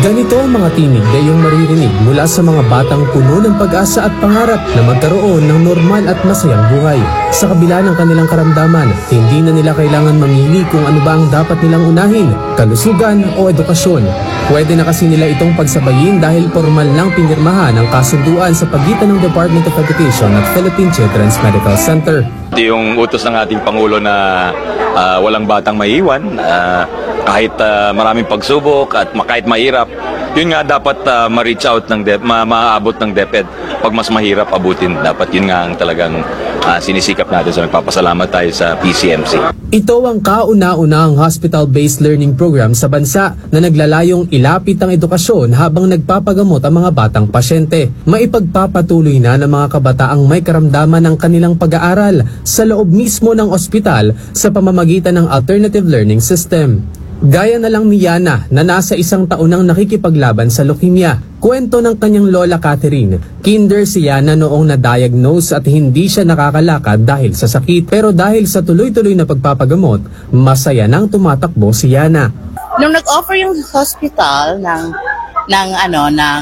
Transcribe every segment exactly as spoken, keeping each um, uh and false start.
Ganito ang mga tinig na iyong maririnig mula sa mga batang puno ng pag-asa at pangarap na magkaroon ng normal at masayang buhay. Sa kabila ng kanilang karamdaman, hindi na nila kailangan mamili kung ano ba ang dapat nilang unahin, kalusugan o edukasyon. Pwede na kasi nila itong pagsabayin dahil formal lang pinirmahan ang kasunduan sa pagitan ng Department of Education at Philippine Children's Medical Center. Ito yung utos ng ating Pangulo na uh, walang batang maiiwan, uh, kahit uh, maraming pagsubok at kahit mahirap, yun nga dapat uh, ma-reach out ng DepEd, ma maaabot ng DepEd. Pag mas mahirap abutin, dapat yun nga ang talagang uh, sinisikap natin. So nagpapasalamat tayo sa P C M C. Ito ang kauna-unahang hospital-based learning program sa bansa na naglalayong ilapit ang edukasyon habang nagpapagamot ang mga batang pasyente. Maipagpapatuloy na ng mga kabataang may karamdaman ng kanilang pag-aaral sa loob mismo ng ospital sa pamamagitan ng alternative learning system. Gaya na lang ni Yana na nasa isang taon nang nakikipaglaban sa leukemia. Kwento ng kanyang lola Catherine, kinder si Yana noong na-diagnose at hindi siya nakakalakad dahil sa sakit. Pero dahil sa tuloy-tuloy na pagpapagamot, masaya nang tumatakbo si Yana. Nung nag-offer yung hospital ng, ng, ano, ng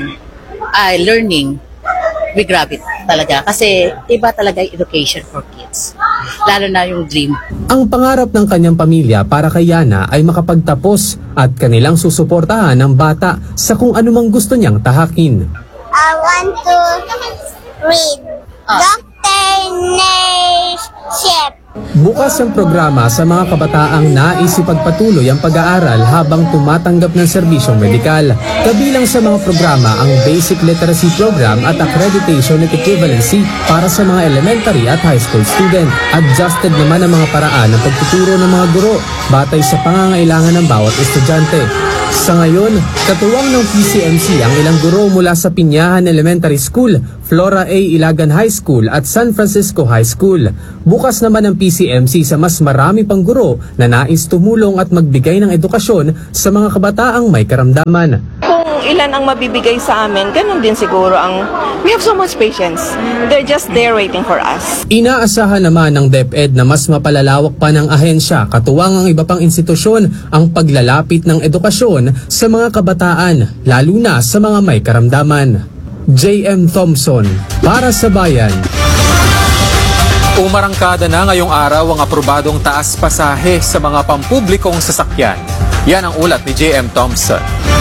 uh, learning, we grab it talaga. Kasi iba talaga yung education for kids. Lalo na yung dream. Ang pangarap ng kanyang pamilya para kay Yana ay makapagtapos at kanilang susuportahan ng bata sa kung anumang gusto niyang tahakin. I want to read Ah. Doctor Nurse Chef. Bukas ang programa sa mga kabataang nais ipagpatuloy ang pag-aaral habang tumatanggap ng serbisyong medikal. Kabilang sa mga programa ang Basic Literacy Program at Accreditation at Equivalency para sa mga elementary at high school student. Adjusted naman ang mga paraan ng pagtuturo ng mga guro batay sa pangangailangan ng bawat estudyante. Sa ngayon, katuwang ng P C M C ang ilang guro mula sa Pinyahan Elementary School, Flora A. Ilagan High School at San Francisco High School. Bukas naman ang P C M C sa mas marami pang guro na nais tumulong at magbigay ng edukasyon sa mga kabataang may karamdaman. Kung ilan ang mabibigay sa amin, ganun din siguro ang we have so much patience. They're just there waiting for us. Inaasahan naman ng DepEd na mas mapalalawak pa ng ahensya katuwang ang iba pang institusyon ang paglalapit ng edukasyon sa mga kabataan, lalo na sa mga may karamdaman. J M Thompson, para sa Bayan. Umarangkada na ngayong araw ang aprobadong taas pasahe sa mga pampublikong sasakyan. Yan ang ulat ni J M Thompson.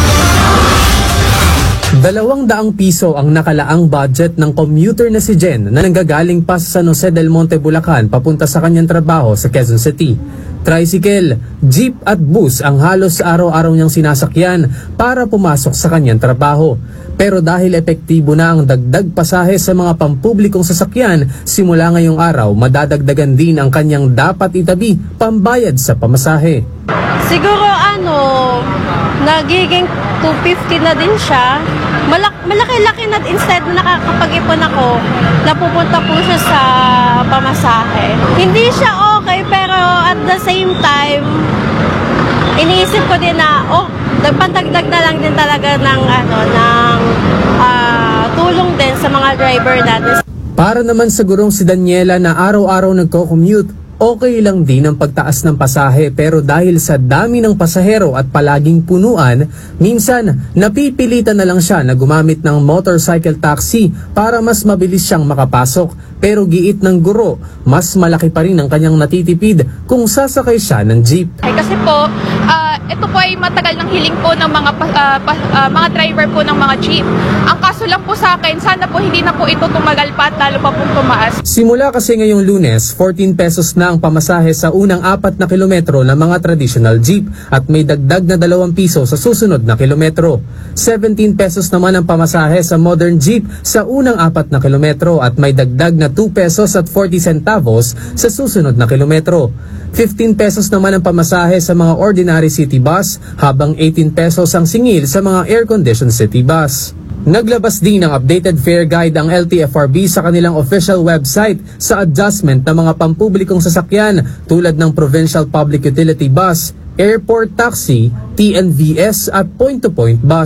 Dalawang daang piso ang nakalaang budget ng commuter na si Jen na nanggagaling pa sa San Jose del Monte, Bulacan papunta sa kanyang trabaho sa Quezon City. Tricycle, jeep at bus ang halos araw-araw niyang sinasakyan para pumasok sa kanyang trabaho. Pero dahil epektibo na ang dagdag pasahe sa mga pampublikong sasakyan, simula ngayong araw madadagdagan din ang kanyang dapat itabi pambayad sa pamasahe. Siguro ano, nagiging two fifty na din siya. Malak malaki-laki na instead na nakakapag-ipon ako, napupunta po siya sa pamasahe. Hindi siya okay pero at the same time, iniisip ko din na, oh, nagpantagdag na lang din talaga ng, ano, ng uh, tulong din sa mga driver natin. Para naman sa gurong si Daniela na araw-araw nagko-commute, okay lang din ang pagtaas ng pasahe pero dahil sa dami ng pasahero at palaging punuan, minsan napipilitan na lang siya na gumamit ng motorcycle taxi para mas mabilis siyang makapasok. Pero giit ng guro, mas malaki pa rin ang kanyang natitipid kung sasakay siya ng jeep. Ay, kasi po, uh, ito po ay matagal ng hiling po ng mga uh, pa, uh, mga driver po ng mga jeep. Ang kaso lang po sa akin, sana po hindi na po ito tumagal pa at lalo pa pong tumaas. Simula kasi ngayong Lunes, fourteen pesos na ang pamasahe sa unang apat na kilometro ng mga traditional jeep at may dagdag na dalawang piso sa susunod na kilometro. seventeen pesos naman ang pamasahe sa modern jeep sa unang apat na kilometro at may dagdag na two pesos at forty centavos sa susunod na kilometro. fifteen pesos naman ang pamasahe sa mga ordinary city bus habang eighteen pesos ang singil sa mga air-conditioned city bus. Naglabas din ng updated fare guide ang L T F R B sa kanilang official website sa adjustment ng mga pampublikong sasakyan tulad ng Provincial Public Utility Bus, Airport Taxi, T N V S at Point-to-Point Bus.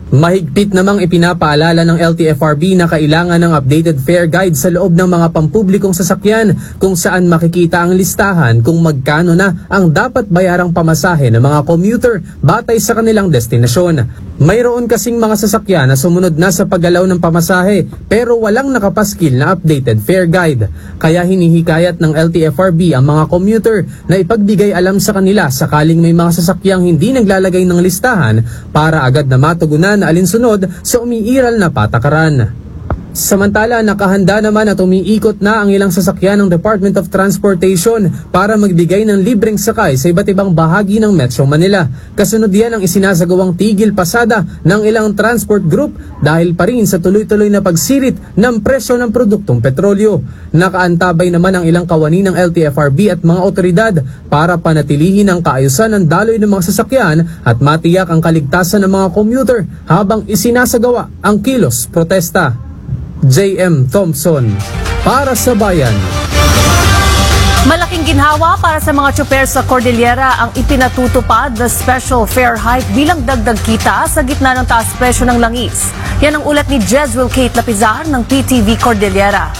Mahigpit namang ipinapaalala ng L T F R B na kailangan ng updated fare guide sa loob ng mga pampublikong sasakyan kung saan makikita ang listahan kung magkano na ang dapat bayarang pamasahe ng mga commuter batay sa kanilang destinasyon. Mayroon kasing mga sasakyan na sumunod na sa paggalaw ng pamasahe pero walang nakapaskil na updated fare guide. Kaya hinihikayat ng L T F R B ang mga commuter na ipagbigay alam sa kanila sakaling may mga sasakyang hindi naglalagay ng listahan para agad na matugunan na alinsunod sa umiiral na patakaran. Samantala, nakahanda naman at umiikot na ang ilang sasakyan ng Department of Transportation para magbigay ng libreng sakay sa iba't ibang bahagi ng Metro Manila. Kasunod yan ang isinasagawang tigil pasada ng ilang transport group dahil pa rin sa tuloy-tuloy na pagsirit ng presyo ng produktong petrolyo. Nakaantabay naman ang ilang kawani ng L T F R B at mga otoridad para panatilihin ang kaayusan ng daloy ng mga sasakyan at matiyak ang kaligtasan ng mga commuter habang isinasagawa ang kilos protesta. J M Thompson para sa Bayan. Malaking ginhawa para sa mga tsuper sa Cordillera ang ipinatutupad na special fare hike bilang dagdag kita sa gitna ng taas presyo ng langis. Yan ang ulat ni Jezreel Kate Lapizar ng P T V Cordillera.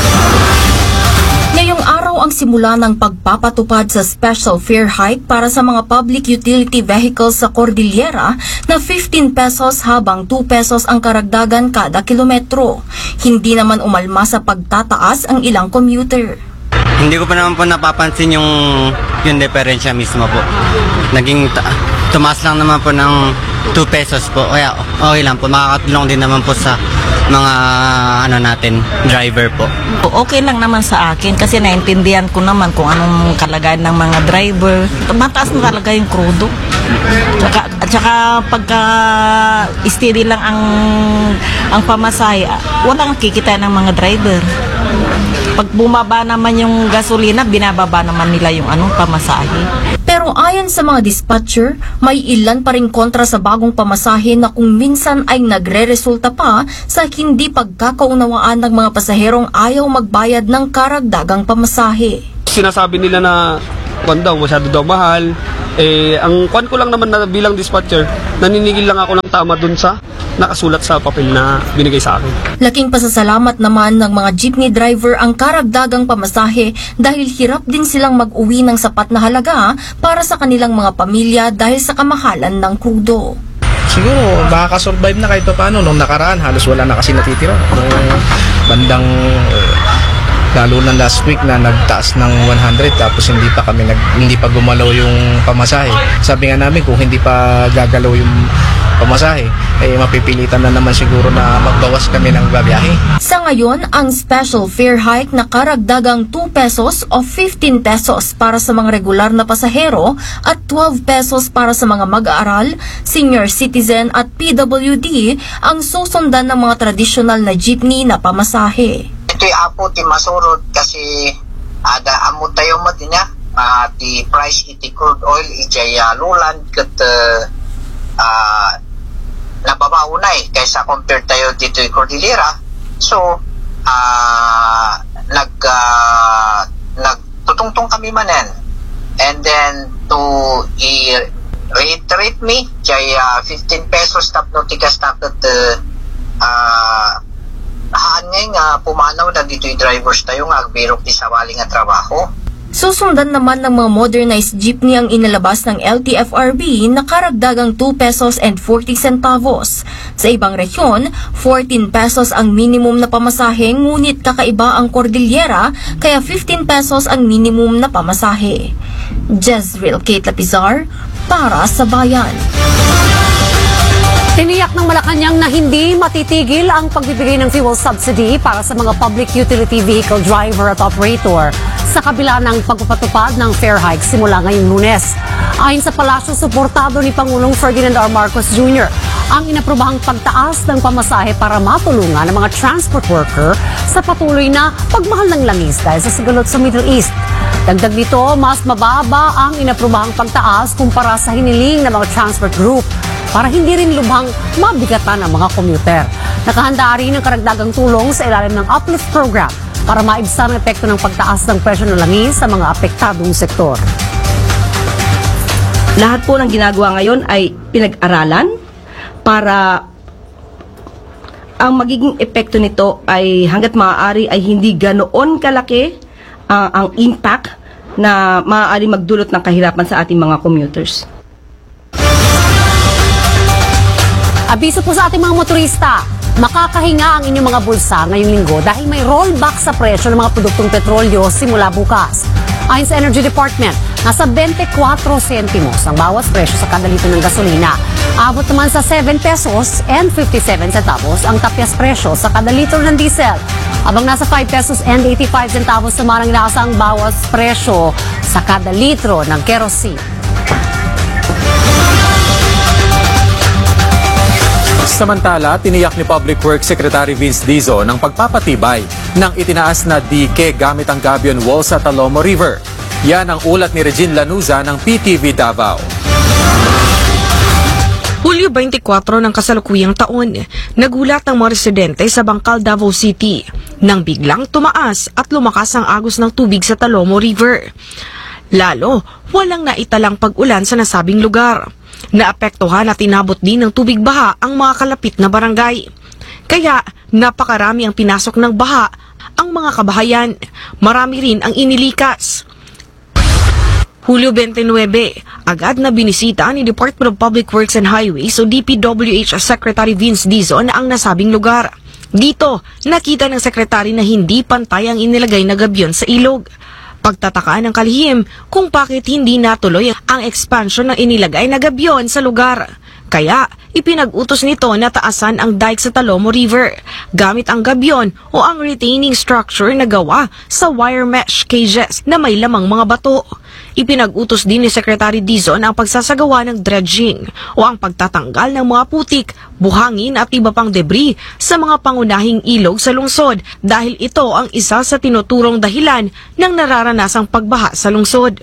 Ngayong araw ang simula ng pagpapatupad sa special fare hike para sa mga public utility vehicles sa Cordillera na fifteen pesos habang two pesos ang karagdagan kada kilometro. Hindi naman umalma sa pagtataas ang ilang commuter. Hindi ko pa naman po napapansin yung, yung diferensya mismo po. Naging ta- tumaas lang naman po ng two pesos po. Kaya okay lang po, makakatulong din naman po sa mga ano natin, driver po. Okay lang naman sa akin kasi naintindihan ko naman kung anong kalagayan ng mga driver. Mataas na talaga yung krudo. Tsaka, at saka pagka steady lang ang, ang pamasahe, walang kikita ng mga driver. Pag bumaba naman yung gasolina, binababa naman nila yung anong pamasahe. Pero ayon sa mga dispatcher, may ilan pa rin kontra sa bagong pamasahe na kung minsan ay nagre-resulta pa sa hindi pagkakaunawaan ng mga pasaherong ayaw magbayad ng karagdagang pamasahe. Sinasabi nila na kwan daw, masyado daw mahal. Eh, ang kwan ko lang naman na bilang dispatcher, naninigil lang ako ng tama dun sa nakasulat sa papel na binigay sa akin. Laking pasasalamat naman ng mga jeepney driver ang karagdagang pamasahe dahil hirap din silang mag-uwi ng sapat na halaga para sa kanilang mga pamilya dahil sa kamahalan ng krudo. Siguro makakasurvive na kahit pa paano. Nung nakaraan halos wala na kasi natitira. Nung bandang lalo na last week na nagtaas ng one hundred tapos hindi pa kami nag, hindi pa gumalaw yung pamasahe. Sabi nga namin kung hindi pa gagalaw yung pamasahe, eh mapipilitan na naman siguro na magbawas kami ng babiyahe. Sa ngayon, ang special fare hike na karagdagang two pesos o fifteen pesos para sa mga regular na pasahero at twelve pesos para sa mga mag-aaral, senior citizen at P W D ang susundan ng mga traditional na jeepney na pamasahe. Ito'y apo ti masurod kasi ada amo tayo mo din niya uh, ti price iti crude oil iti uh, luland kat uh, uh, nababaunay kaysa compare tayo dito yung Cordillera. So, uh, nag, uh, nagtutungtong kami manen. And then, to i-reiterate me, kay uh, fifteen pesos tap no tigas tapos uh, uh, haan ngayon nga pumanaw na dito yung drivers tayo nga agbirok di sawali nga trabaho. Susundan naman ng mga modernized jeepney ang inalabas ng L T F R B na karagdagang two pesos and forty centavos. Sa ibang rehiyon, fourteen pesos ang minimum na pamasahe ngunit kakaiba ang Cordillera kaya fifteen pesos ang minimum na pamasahe. Jezreel Kate Lapizar para sa Bayan. Tiniyak ng Malacanang na hindi matitigil ang pagbibigay ng fuel subsidy para sa mga public utility vehicle driver at operator sa kabila ng pagpapatupad ng fare hike simula ngayong Lunes. Ayon sa palasyo, suportado ni Pangulong Ferdinand R. Marcos Junior ang inaprobahang pagtaas ng pamasahe para matulungan ang mga transport worker sa patuloy na pagmahal ng langis dahil sa sigalot sa Middle East. Dagdag nito, mas mababa ang inaprobahang pagtaas kumpara sa hiniling ng mga transport group para hindi rin lubhang mabigatan ang mga commuter. Nakahanda rin ang karagdagang tulong sa ilalim ng Uplift Program para maibsan ang epekto ng pagtaas ng presyo ng langis sa mga apektadong sektor. Lahat po ng ginagawa ngayon ay pinag-aralan para ang magiging epekto nito ay hanggat maaari ay hindi ganoon kalaki uh, ang impact na maaari magdulot ng kahirapan sa ating mga commuters. Abiso po sa ating mga motorista, makakahinga ang inyong mga bulsa ngayong linggo dahil may rollback sa presyo ng mga produktong petrolyo simula bukas. Ayon sa Energy Department, nasa twenty-four centimos ang bawas presyo sa kada litro ng gasolina. Abot naman sa seven pesos and fifty-seven centavos ang tapyas presyo sa kada litro ng diesel. Habang nasa five pesos and eighty-five centavos naman ang inaasang bawas presyo sa kada litro ng kerosene. Samantala, tiniyak ni Public Works Secretary Vince Dizon ang pagpapatibay ng itinaas na dike gamit ang Gabion Wall sa Talomo River. Yan ang ulat ni Regine Lanuza ng P T V Davao. Hulyo twenty-four ng kasalukuyang taon, nagulat ang mga residente sa Bangkal, Davao City nang biglang tumaas at lumakas ang agos ng tubig sa Talomo River. Lalo, walang naitalang pag-ulan sa nasabing lugar. Naapektuhan at inabot din ng tubig baha ang mga kalapit na barangay. Kaya napakarami ang pinasok ng baha ang mga kabahayan. Marami rin ang inilikas. Hulyo twenty-nine, agad na binisita ni Department of Public Works and Highways o D P W H Secretary Vince Dizon ang nasabing lugar. Dito, nakita ng sekretary na hindi pantay ang inilagay na gabyon sa ilog. Pagtataka ng kalihim kung bakit hindi natuloy ang expansion ng inilagay na gabyon sa lugar. Kaya ipinag-utos nito na taasan ang dike sa Talomo River gamit ang gabyon o ang retaining structure na gawa sa wire mesh cages na may lamang mga bato. Ipinag-utos din ni Secretary Dizon ang pagsasagawa ng dredging o ang pagtatanggal ng mga putik, buhangin at iba pang debris sa mga pangunahing ilog sa lungsod dahil ito ang isa sa tinuturong dahilan ng nararanasang pagbaha sa lungsod.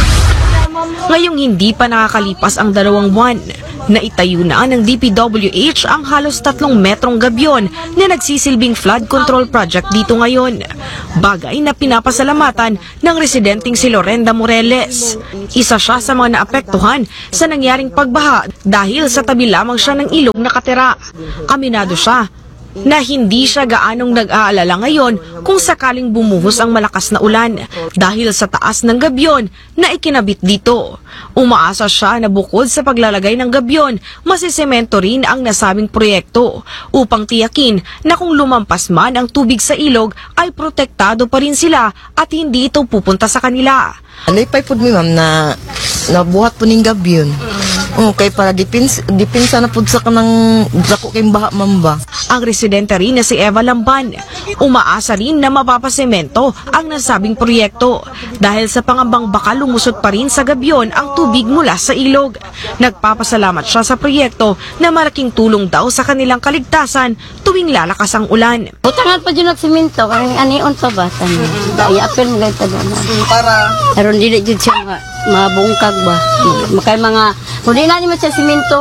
Ngayong hindi pa nakakalipas ang dalawang buwan, naitayo na ng D P W H ang halos tatlong metrong gabyon na nagsisilbing flood control project dito ngayon. Bagay na pinapasalamatan ng residenteng si Lorenda Moreles. Isa siya sa mga naapektuhan sa nangyaring pagbaha dahil sa tabi lamang siya ng ilog nakatira. Aminado siya na hindi siya gaanong nag-aalala ngayon kung sakaling bumuhos ang malakas na ulan dahil sa taas ng gabyon na ikinabit dito. Umaasa siya na bukod sa paglalagay ng gabyon, masisemento rin ang nasabing proyekto upang tiyakin na kung lumampas man ang tubig sa ilog ay protektado pa rin sila at hindi ito pupunta sa kanila. Alipay po mi ma'am na nabuhat po ning gabyon. Oh, kay para dipins dipinsa na pud sa kanang dako kay baha mamba. Ang residente rin na si Eva Lamban, umaasa rin na mapapasemento ang nasabing proyekto dahil sa pangambang baka lumusot pa rin sa gabyon ang tubig mula sa ilog. Nagpapasalamat siya sa proyekto na malaking tulong daw sa kanilang kaligtasan tuwing lalakas ang ulan. Utangan pa dyan nagsiminto, karang anion pa ba? Ay, apel mo ganito doon. Para? Pero hindi dyan siya mabungkag ba? Makay mga, kung di na naman siya siminto,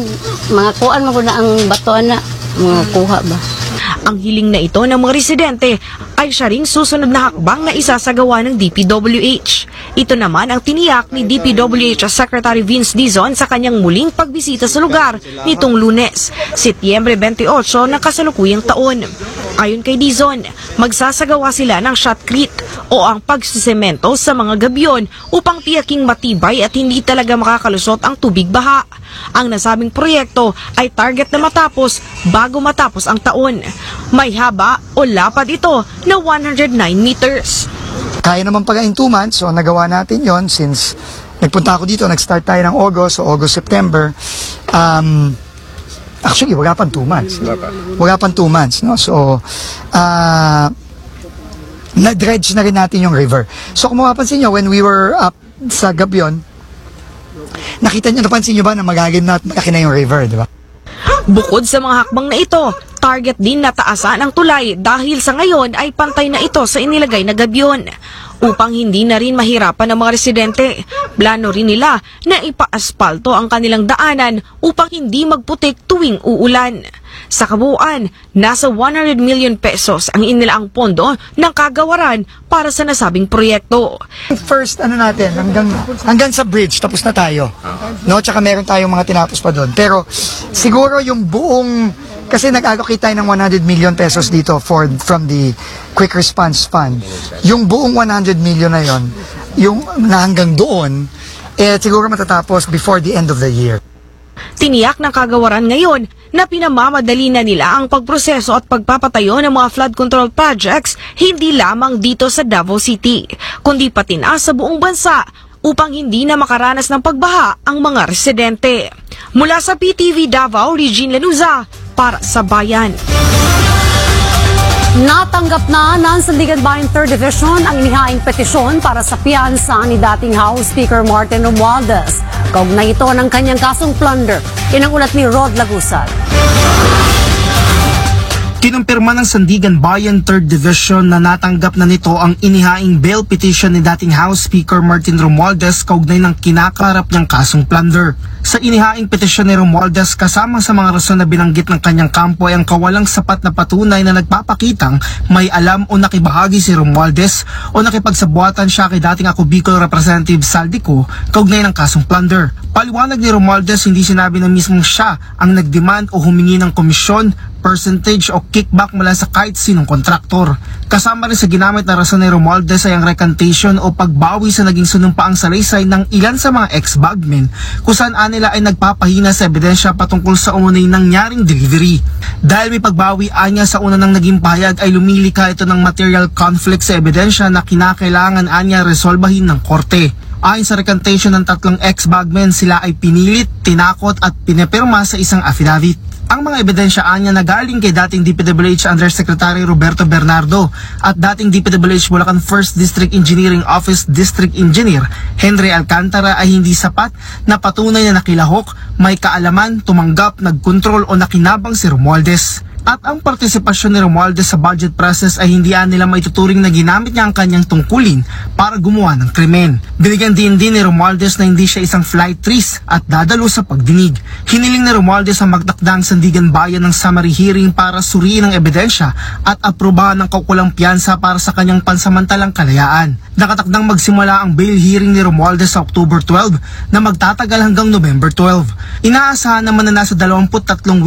mga kuan mo na ang batuan na, mga kuha ba? Ang hiling na ito ng mga residente ay siya ring susunod na hakbang na isasagawa ng D P W H. Ito naman ang tiniyak ni D P W H Secretary Vince Dizon sa kanyang muling pagbisita sa lugar nitong Lunes, Setyembre twenty-eight ng kasalukuyang taon. Ayon kay Dizon, magsasagawa sila ng shotcrete o ang pagsisemento sa mga gabyon upang tiyaking matibay at hindi talaga makakalusot ang tubig baha. Ang nasabing proyekto ay target na matapos bago matapos ang taon. May haba o lapad ito na one hundred nine meters. Kaya naman pala in two months, so nagawa natin yon since nagpunta ako dito, nag-start tayo ng August, so August, September. Um, actually, wala pang two months. Wala pang two months, no? So, uh, na-dredge na rin natin yung river. So, kung mapapansin nyo, when we were up sa Gabion, nakita nyo, napansin nyo ba na magagin na at malaki na yung river, di ba? Bukod sa mga hakbang na ito, target din na taasan ang tulay dahil sa ngayon ay pantay na ito sa inilagay na gabyon. Upang hindi na rin mahirapan ang mga residente, plano rin nila na ipa-aspalto ang kanilang daanan upang hindi magputik tuwing uulan. Sa kabuuan, nasa one hundred million pesos ang inilaang pondo ng kagawaran para sa nasabing proyekto. First, ano natin, hanggang, hanggang sa bridge, tapos na tayo. No? Tsaka meron tayong mga tinapos pa doon. Pero siguro yung buong, kasi nag-allocate tayo ng one hundred million pesos dito for, from the Quick Response Fund. Yung buong one hundred million na yon, yung na hanggang doon, eh siguro matatapos before the end of the year. Tiniyak ng kagawaran ngayon na pinamamadali na nila ang pagproseso at pagpapatayo ng mga flood control projects hindi lamang dito sa Davao City, kundi pati na sa buong bansa upang hindi na makaranas ng pagbaha ang mga residente. Mula sa P T V Davao, Regine Lanuza para sa Bayan. Natanggap na ng Sandigan Bayan third Division ang inihaing petisyon para sa piyansa ni dating House Speaker Martin Romualdez. Kaugnay ito ng kanyang kasong plunder. Yan ang ulat ni Rod Lagusad. Kinumpirma ng Sandigan Bayan third Division na natanggap na nito ang inihaing bail petition ni dating House Speaker Martin Romualdez kaugnay ng kinakaharap niyang kasong plunder. Sa inihaing petisyon ni Romualdez, kasama sa mga rason na binanggit ng kanyang kampo ay ang kawalang sapat na patunay na nagpapakitang may alam o nakibahagi si Romualdez o nakipagsabuatan siya kay dating ako Bicol Representative Saldico kaugnay ng kasong plunder. Paliwanag ni Romualdez, hindi sinabi na mismong siya ang nagdemand o humingi ng komisyon, percentage o kickback mula sa kahit sinong kontraktor. Kasama rin sa ginamit na rason ni Romualdez ay ang recantation o pagbawi sa naging sunumpaang salaysay ng ilan sa mga ex-bagmen kung saan nila ay nagpapahina sa ebidensya patungkol sa umunay nangyaring delivery. Dahil may pagbawi anya sa una ng naging pahayag ay lumilika ito ng material conflict sa ebidensya na kinakailangan anya resolbahin ng korte. Ayon sa recantation ng tatlong ex-bagmen, sila ay pinilit, tinakot at pinipirma sa isang affidavit. Ang mga ebidensya anya na galing kay dating D P W H Undersecretary Roberto Bernardo at dating D P W H Bulacan first District Engineering Office District Engineer Henry Alcantara ay hindi sapat na patunay na nakilahok, may kaalaman, tumanggap, nagkontrol o nakinabang si Romualdez. At ang partisipasyon ni Romualdez sa budget process ay hindi nila maituturing na ginamit niya ang kanyang tungkulin para gumawa ng krimen. Binigyan din din ni Romualdez na hindi siya isang flight risk at dadalo sa pagdinig. Hiniling ni Romualdez ang magtakdang Sandigan Bayan ng summary hearing para suriin ang ebidensya at aprobahan ng kaukulang piyansa para sa kanyang pansamantalang kalayaan. Nakatakdang magsimula ang bail hearing ni Romualdez sa October twelve na magtatagal hanggang November twelve. Inaasahan naman na nasa dalawampu't tatlong